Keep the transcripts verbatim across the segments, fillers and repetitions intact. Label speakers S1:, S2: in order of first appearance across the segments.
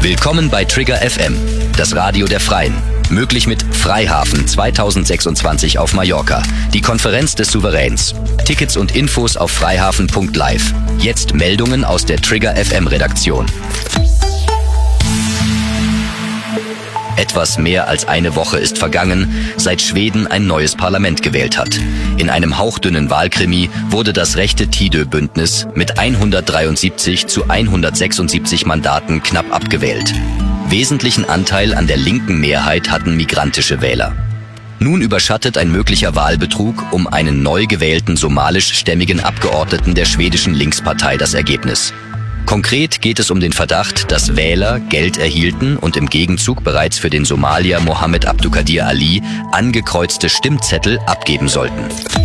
S1: Willkommen bei Trigger F M, das Radio der Freien. Möglich mit Freihafen zweitausendsechsundzwanzig auf Mallorca, die Konferenz des Souveräns. Tickets und Infos auf freihafen punkt live. Jetzt Meldungen aus der Trigger F M Redaktion. Etwas mehr als eine Woche ist vergangen, seit Schweden ein neues Parlament gewählt hat. In einem hauchdünnen Wahlkrimi wurde das rechte Tidö-Bündnis mit hundertdreiundsiebzig zu hundertsechsundsiebzig Mandaten knapp abgewählt. Wesentlichen Anteil an der linken Mehrheit hatten migrantische Wähler. Nun überschattet ein möglicher Wahlbetrug um einen neu gewählten somalischstämmigen Abgeordneten der schwedischen Linkspartei das Ergebnis. Konkret geht es um den Verdacht, dass Wähler Geld erhielten und im Gegenzug bereits für den Somalier Mohammed Abdukadir Ali angekreuzte Stimmzettel abgeben sollten.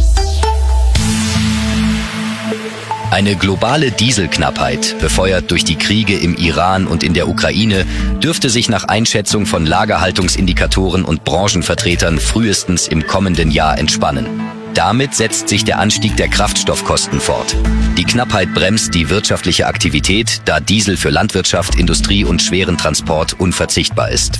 S1: Eine globale Dieselknappheit, befeuert durch die Kriege im Iran und in der Ukraine, dürfte sich nach Einschätzung von Lagerhaltungsindikatoren und Branchenvertretern frühestens im kommenden Jahr entspannen. Damit setzt sich der Anstieg der Kraftstoffkosten fort. Die Knappheit bremst die wirtschaftliche Aktivität, da Diesel für Landwirtschaft, Industrie und schweren Transport unverzichtbar ist.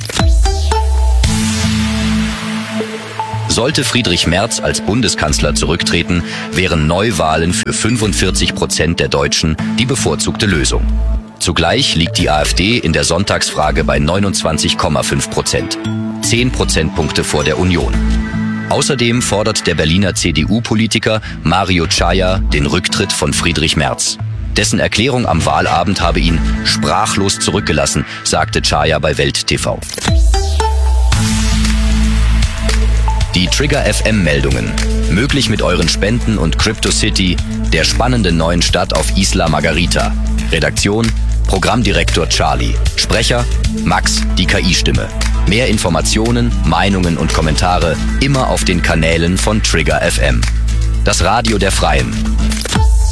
S1: Sollte Friedrich Merz als Bundeskanzler zurücktreten, wären Neuwahlen für fünfundvierzig Prozent der Deutschen die bevorzugte Lösung. Zugleich liegt die AfD in der Sonntagsfrage bei neunundzwanzig Komma fünf Prozent, zehn Prozentpunkte vor der Union. Außerdem fordert der Berliner C D U-Politiker Mario Chaya den Rücktritt von Friedrich Merz. Dessen Erklärung am Wahlabend habe ihn sprachlos zurückgelassen, sagte Chaya bei Welt T V. Die Trigger F M-Meldungen. Möglich mit euren Spenden und CryptoCity, der spannenden neuen Stadt auf Isla Margarita. Redaktion: Programmdirektor Charlie. Sprecher: Max, die K I-Stimme. Mehr Informationen, Meinungen und Kommentare immer auf den Kanälen von Trigger F M. Das Radio der Freien.